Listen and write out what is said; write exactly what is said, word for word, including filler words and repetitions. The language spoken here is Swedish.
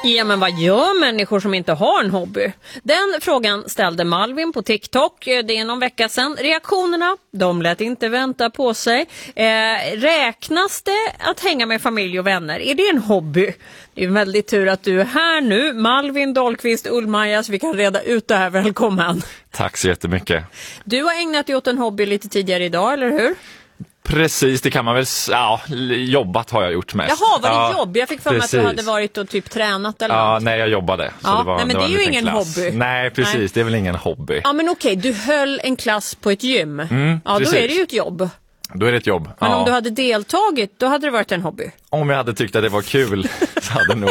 Ja, men vad gör människor som inte har en hobby? Den frågan ställde Malvin på TikTok. Det är någon vecka sedan. Reaktionerna, de lät inte vänta på sig. Eh, räknas det att hänga med familj och vänner? Är det en hobby? Det är väldigt tur att du är här nu. Malvin Dahlqvist Ullmaja, så vi kan reda ut det här. Välkommen. Tack så jättemycket. Du har ägnat dig åt en hobby lite tidigare idag, eller hur? Precis, det kan man väl, ja, jobbat har jag gjort mest. Jaha, var det ja, jobb? Jag fick för mig att du hade varit och typ tränat eller Ja, något. nej, jag jobbade. Så ja, det var, nej, men det, det är ju ingen klass. hobby. Nej, precis, nej. Det är väl ingen hobby. Ja, men okej, du höll en klass på ett gym. Mm, ja, precis. då är det ju ett jobb. Då är det ett jobb. Men ja. om du hade deltagit, då hade det varit en hobby. Om jag hade tyckt att det var kul så hade nog